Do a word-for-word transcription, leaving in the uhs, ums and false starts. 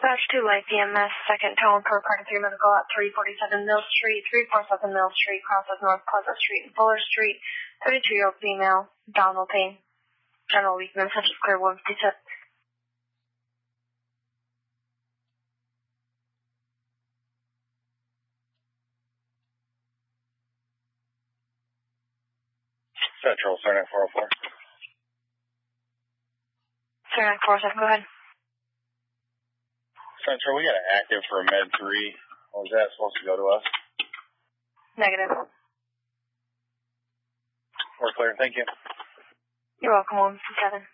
Dispatch to Life E M S, second tone per Carter three Medical at three forty-seven Mill Street, three forty-seven Mill Street, crosses North Plaza Street and Fuller Street, thirty-two-year-old female, abdominal pain, general weakness such as clear wounds detect. Central, Cernak four oh four. Cernak four oh seven, go ahead. Central, we got an active for Med three. Was that supposed to go to us? Negative. We're clear, thank you. You're welcome, one seven.